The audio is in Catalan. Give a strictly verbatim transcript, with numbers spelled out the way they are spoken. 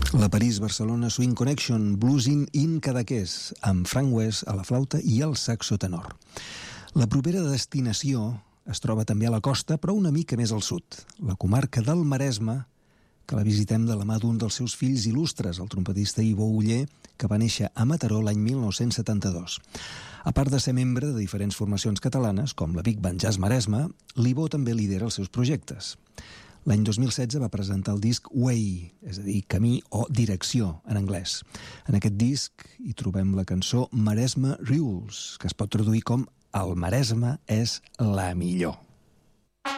La París-Barcelona Swing Connection, Bluesin in Cadaqués, amb Frank West a la flauta i el saxo tenor. La propera destinació es troba també a la costa, però una mica més al sud, la comarca del Maresme, que la visitem de la mà d'un dels seus fills il·lustres, el trompetista Ivo Oller, que va néixer a Mataró l'any mil nou-cents setanta-dos. A part de ser membre de diferents formacions catalanes, com la Big Band Jazz Maresme, l'Ivo també lidera els seus projectes. L'any dos mil setze va presentar el disc Way, és a dir, camí o direcció, en anglès. En aquest disc hi trobem la cançó Maresme Rules, que es pot traduir com El Maresme és la millor.